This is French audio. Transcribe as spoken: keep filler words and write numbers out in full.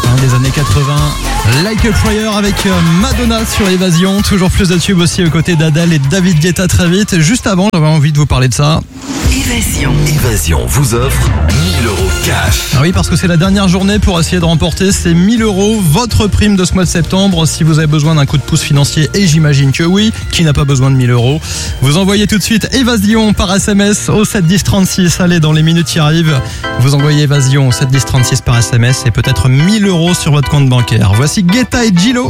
hein, des années quatre-vingts. Like a Prayer avec Madonna sur Évasion. Toujours plus de tubes aussi aux côtés d'Adèle et David Guetta très vite. Juste avant, j'avais envie de vous parler de ça. Évasion. Évasion vous offre mille euros cash. Ah oui, parce que c'est la dernière journée pour essayer de remporter ces mille euros, votre prime de ce mois de septembre. Si vous avez besoin d'un coup de pouce financier, et j'imagine que oui, qui n'a pas besoin de mille euros, vous envoyez tout de suite Évasion par S M S au sept dix trente-six. Allez, dans les minutes qui arrivent, vous envoyez Évasion au sept dix trente-six par S M S et peut-être mille euros sur votre compte bancaire. Voici Guetta et Gillo.